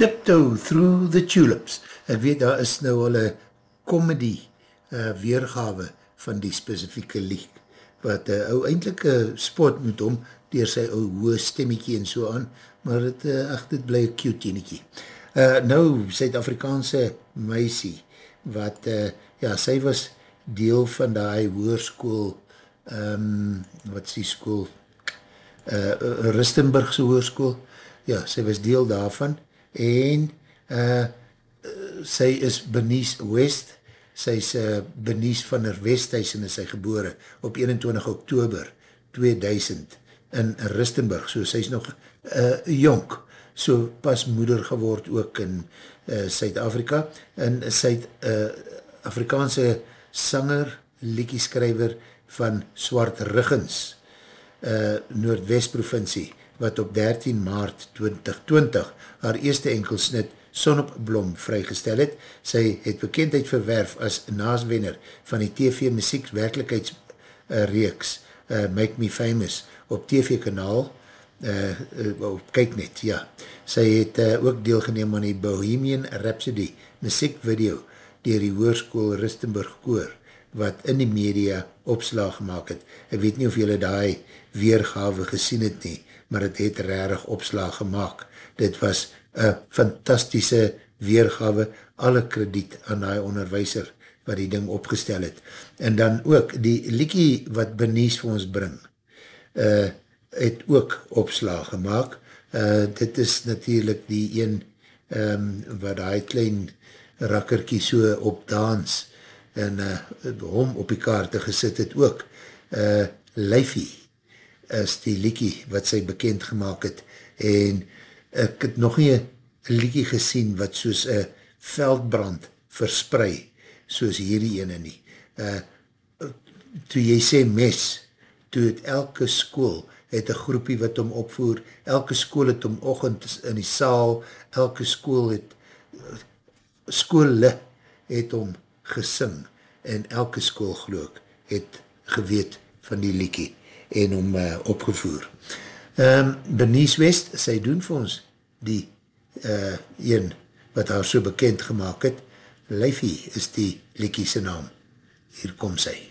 Tiptoe Through the Tulips. Ek weet, daar is nou al een comedy weergawe van die spesifieke lied, wat ou eindelijk spot moet om, door sy ou hoë stemmiekie en so aan, maar dit bly een cute eniekie. Nou, Suid-Afrikaanse meisie, wat, sy was deel van die hoërskool, wat is die skool, Rustenburgse hoërskool, sy was deel daarvan, en sy is Bernice West, sy is Bernice van der Westhuizen is sy gebore, op 21 Oktober 2000, in Rustenburg, so sy is nog jonk, so pas moeder geword ook in Suid-Afrika, en sy Afrikaanse sanger, liedjeskrywer van Swart Riggens, Noordwest provincie, wat op 13 Maart 2020 haar eerste enkelsnit Sonopblom vrygestel het. Sy het bekendheid verwerf as naaswenner van die TV muziek werkelijkheidsreeks Make Me Famous op TV-kanaal op Kyknet, Sy het ook deelgeneem aan die Bohemian Rhapsody muziekvideo deur die Hoërskool Rustenburg Koor, wat in die media opslag gemaakt het. Ek weet nie of julle daai weergawe gesien het nie, maar het het rarig opslag gemaakt. Dit was een fantastische weergawe, alle krediet aan die onderwijser wat die ding opgestel het. En dan ook die liedjie wat Bernice vir ons bring, het ook opslag gemaakt. Dit is natuurlijk die een wat die klein rakkerkie so op dans en hom op die kaarte gesit het ook. Lyfie is die liedjie wat sy bekend gemaakt het, en ek het nog nie een liedjie gesien wat soos een veldbrand versprei, soos hierdie ene nie. Toe jy sê mes, toe het elke skool het een groepie wat hom opvoer, elke skool het hom ochend in die saal, elke skool het skole het hom gesing, en elke skool geloof het geweet van die liedjie en hom opgevoer. Bernice West, sy doen vir ons die een wat haar so bekend gemaakt het. Lyfie is die liedjie se naam. Hier kom sy.